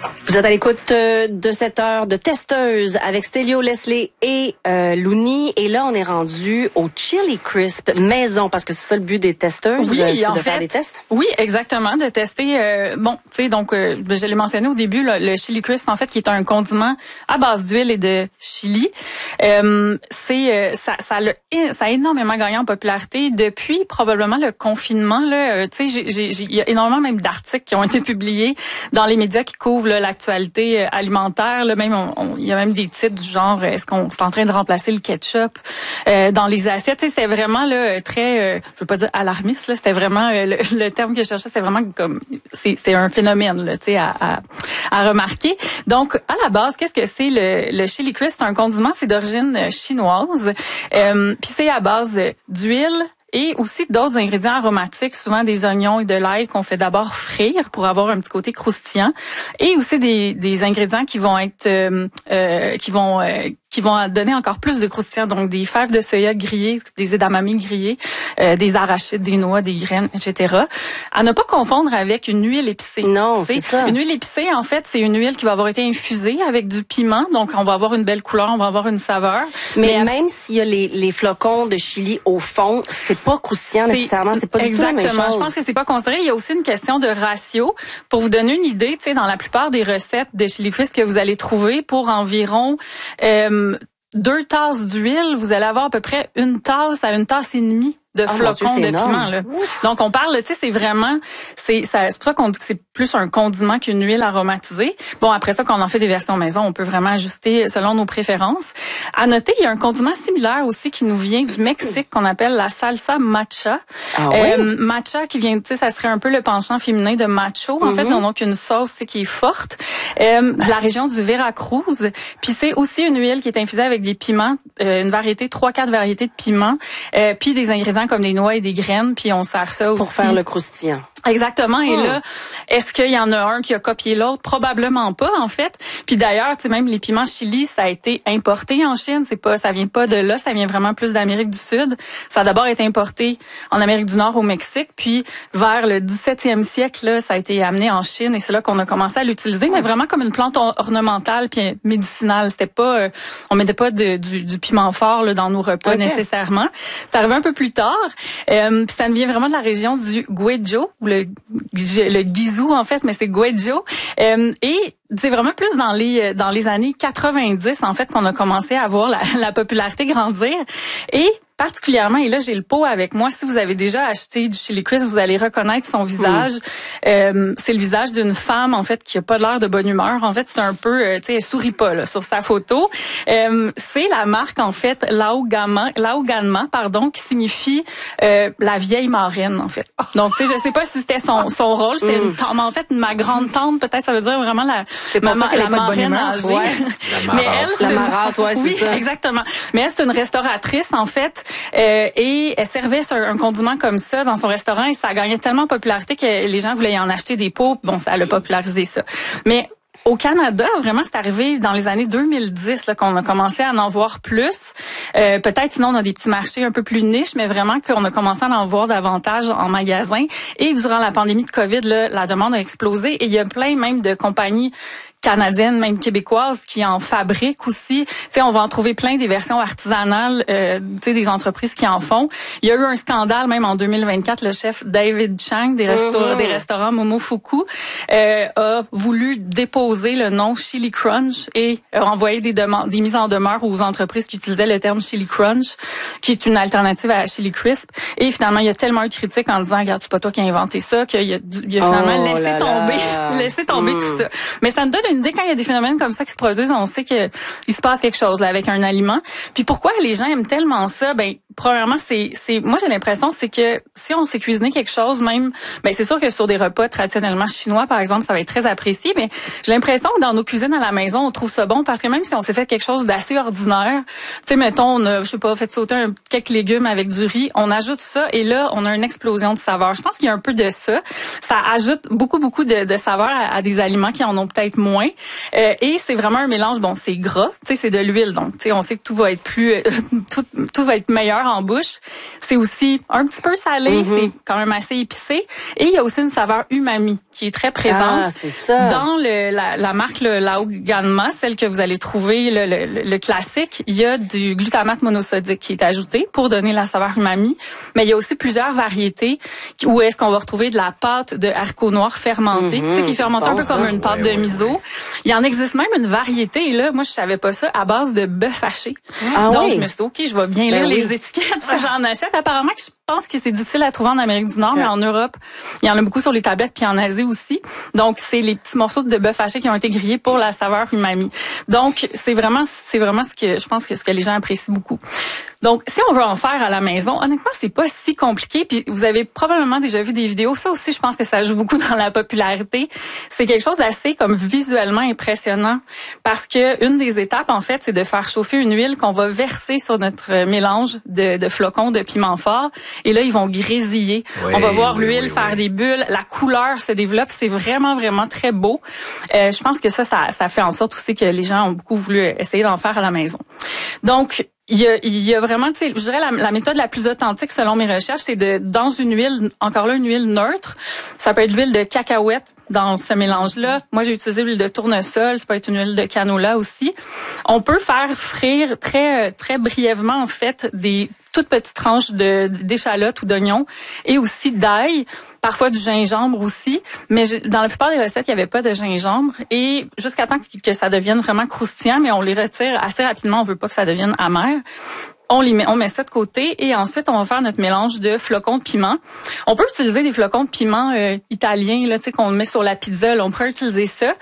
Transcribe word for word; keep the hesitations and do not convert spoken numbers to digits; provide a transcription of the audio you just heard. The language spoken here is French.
Vous êtes à l'écoute de cette heure de testeuse avec Stélio, Leslie et euh, Louni. Et là, on est rendu au Chili Crisp maison parce que c'est ça le but des testeuses, oui, c'est en de fait, faire des tests. Oui, exactement, de tester. Euh, bon, tu sais, donc euh, je l'ai mentionné au début, là, le Chili Crisp, en fait, qui est un condiment à base d'huile et de chili. Euh, c'est euh, ça, ça, a, ça a énormément gagné en popularité depuis probablement le confinement. Là, tu sais, il y a énormément même d'articles qui ont été publiés dans les médias qui couvrent là, l'actualité alimentaire. Là, même il y a même des titres du genre est-ce qu'on est en train de remplacer le ketchup euh, dans les assiettes. Tu sais, c'était vraiment là très, euh, je veux pas dire alarmiste. Là, c'était vraiment euh, le, le terme que je cherchais. C'était vraiment comme c'est, c'est un phénomène là, tu sais, à, à, à remarquer. Donc à la base, qu'est-ce que c'est le, le chili crisp? C'est un condiment, c'est d'origine chinoise. Euh, Puis c'est à base d'huile. Et aussi d'autres ingrédients aromatiques, souvent des oignons et de l'ail qu'on fait d'abord frire pour avoir un petit côté croustillant. Et aussi des, des ingrédients qui vont être, euh, euh, qui vont, euh, qui vont donner encore plus de croustillant. Donc des fèves de soya grillées, des edamame grillés, euh, des arachides, des noix, des graines, et cetera. À ne pas confondre avec une huile épicée. Non, c'est ça. Une huile épicée, en fait, c'est une huile qui va avoir été infusée avec du piment. Donc on va avoir une belle couleur, on va avoir une saveur. Mais, Mais même s'il y a les, les flocons de chili au fond, c'est pas croustillant nécessairement, c'est pas du tout la même chose. Exactement, je pense que c'est pas considéré. Il y a aussi une question de ratio. Pour vous donner une idée, tu sais, dans la plupart des recettes de chili crisp que vous allez trouver, pour environ euh, deux tasses d'huile, vous allez avoir à peu près une tasse à une tasse et demie de oh flocons Dieu, de piment là. Donc on parle, tu sais, c'est vraiment, c'est ça, c'est pour ça qu'on dit que c'est plus un condiment qu'une huile aromatisée. Bon, après ça, quand on en fait des versions maison, on peut vraiment ajuster selon nos préférences. À noter, il y a un condiment similaire aussi qui nous vient du Mexique qu'on appelle la salsa matcha. Ah euh, oui? Matcha qui vient, tu sais, ça serait un peu le penchant féminin de macho en mm-hmm. fait, donc une sauce qui est forte euh, de la région du Veracruz. Puis c'est aussi une huile qui est infusée avec des piments, euh, une variété, trois quatre variétés de piments, euh, puis des ingrédients comme des noix et des graines, puis on sert ça aussi. Pour faire le croustillant. Exactement. Et oh. là, est-ce qu'il y en a un qui a copié l'autre? Probablement pas, en fait. Puis d'ailleurs, tu sais, même les piments chili, ça a été importé en Chine. C'est pas, ça vient pas de là. Ça vient vraiment plus d'Amérique du Sud. Ça a d'abord été importé en Amérique du Nord, au Mexique. Puis vers le dix-septième siècle, là, ça a été amené en Chine. Et c'est là qu'on a commencé à l'utiliser, mais vraiment comme une plante ornementale puis médicinale. C'était pas, euh, on mettait pas de, du, du piment fort là, dans nos repas okay. nécessairement. C'est arrivé un peu plus tard. Euh, puis ça vient vraiment de la région du Guizhou, ou le, le Guizhou en fait, mais c'est Guizhou. Euh, et c'est vraiment plus dans les dans les années quatre-vingt-dix en fait qu'on a commencé à voir la, la popularité grandir. Et particulièrement, et là j'ai le pot avec moi, si vous avez déjà acheté du chili crisp, vous allez reconnaître son visage. Mm. Euh, c'est le visage d'une femme en fait qui a pas l'air de bonne humeur. En fait, c'est un peu, euh, tu sais, elle sourit pas là sur sa photo. Euh, c'est la marque en fait Laoganma, Laoganma pardon, qui signifie euh, la vieille marraine en fait. Donc tu sais, je sais pas si c'était son son rôle, c'était mm. une tante, en fait ma grande tante, peut-être ça veut dire vraiment la c'est ma, ça la marraine âgée. Ouais. Mais elle, c'est la marâtre, ouais, c'est oui, ça. Exactement. Mais elle, c'est une restauratrice en fait. Euh, et elle servait un condiment comme ça dans son restaurant et ça a gagné tellement de popularité que les gens voulaient y en acheter des pots. Bon, ça a popularisé ça. Mais au Canada, vraiment, c'est arrivé dans les années deux mille dix là, qu'on a commencé à en voir plus. Euh, peut-être sinon, on a des petits marchés un peu plus niches, mais vraiment qu'on a commencé à en voir davantage en magasin. Et durant la pandémie de COVID, là, la demande a explosé et il y a plein même de compagnies canadiennes, même québécoises, qui en fabriquent aussi. Tu sais, on va en trouver plein des versions artisanales, euh, tu sais, des entreprises qui en font. Il y a eu un scandale même en deux mille vingt-quatre. Le chef David Chang des, resto- mm-hmm. des restaurants Momofuku euh, a voulu déposer le nom Chili Crunch et a envoyé des demandes, des mises en demeure aux entreprises qui utilisaient le terme Chili Crunch, qui est une alternative à Chili Crisp. Et finalement, il y a tellement eu de critiques en disant, regarde, c'est pas toi qui as inventé ça, qu'il a, il a finalement oh laissé tomber, laissé tomber mm. tout ça. Mais ça nous donne une idée quand il y a des phénomènes comme ça qui se produisent, on sait que il se passe quelque chose là avec un aliment. Puis pourquoi les gens aiment tellement ça? Ben premièrement, c'est c'est moi j'ai l'impression c'est que si on sait cuisiner quelque chose même, ben c'est sûr que sur des repas traditionnellement chinois par exemple, ça va être très apprécié, mais j'ai l'impression que dans nos cuisines à la maison, on trouve ça bon parce que même si on s'est fait quelque chose d'assez ordinaire, tu sais mettons on a je sais pas fait sauter un, quelques légumes avec du riz, on ajoute ça et là on a une explosion de saveurs. Je pense qu'il y a un peu de ça. Ça ajoute beaucoup beaucoup de, de saveurs à, à des aliments qui en ont peut-être moins. moins. Euh, et c'est vraiment un mélange, bon, c'est gras, tu sais, c'est de l'huile, donc tu sais, on sait que tout va être plus, tout, tout va être meilleur en bouche. C'est aussi un petit peu salé, mm-hmm. c'est quand même assez épicé. Et il y a aussi une saveur umami qui est très présente. Ah, c'est ça. Dans le, la, la marque le Laoganma, celle que vous allez trouver, le, le, le classique, il y a du glutamate monosodique qui est ajouté pour donner la saveur umami. Mais il y a aussi plusieurs variétés où est-ce qu'on va retrouver de la pâte de haricots noirs fermentée, mm-hmm. tu sais, qui est fermentée bon, un peu ça. Comme une pâte ouais, de miso. Ouais, ouais. Il y en existe même une variété, et là, moi, je savais pas ça, à base de bœuf haché. Ah, Donc, oui. je me suis dit, OK, je vais bien lire ben les oui. étiquettes si j'en achète. Apparemment, que je pense que c'est difficile à trouver en Amérique du Nord, okay. mais en Europe, il y en a beaucoup sur les tablettes, puis en Asie aussi. Donc, c'est les petits morceaux de bœuf haché qui ont été grillés pour la saveur umami. Donc, c'est vraiment, c'est vraiment ce que je pense que ce que les gens apprécient beaucoup. Donc, si on veut en faire à la maison, honnêtement, c'est pas si compliqué. Puis, vous avez probablement déjà vu des vidéos. Ça aussi, je pense que ça joue beaucoup dans la popularité. C'est quelque chose d'assez comme visuellement impressionnant parce que une des étapes, en fait, c'est de faire chauffer une huile qu'on va verser sur notre mélange de, de flocons de piment fort. Et là, ils vont grésiller. Oui, on va voir oui, l'huile oui, faire oui. des bulles. La couleur se développe. C'est vraiment, vraiment très beau. Euh, je pense que ça, ça, ça fait en sorte aussi que les gens ont beaucoup voulu essayer d'en faire à la maison. Donc, Il y a, il y a vraiment, tu sais, je dirais la, la méthode la plus authentique selon mes recherches, c'est de dans une huile, encore là une huile neutre. Ça peut être l'huile de cacahuète dans ce mélange-là. Moi, j'ai utilisé l'huile de tournesol. Ça peut être une huile de canola aussi. On peut faire frire très très brièvement en fait des toutes petites tranches de d'échalotes ou d'oignons et aussi d'ail. Parfois du gingembre aussi, mais dans la plupart des recettes, il n'y avait pas de gingembre et jusqu'à temps que ça devienne vraiment croustillant, mais on les retire assez rapidement, on veut pas que ça devienne amer. On les met, on met ça de côté et ensuite on va faire notre mélange de flocons de piment. On peut utiliser des flocons de piment euh, italiens là, tu sais qu'on met sur la pizza, là, on peut utiliser ça.